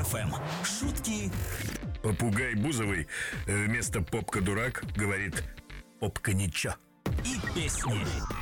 ФМ. Шутки. Попугай Бузовый вместо «попка дурак» говорит «попка ничего». И песни.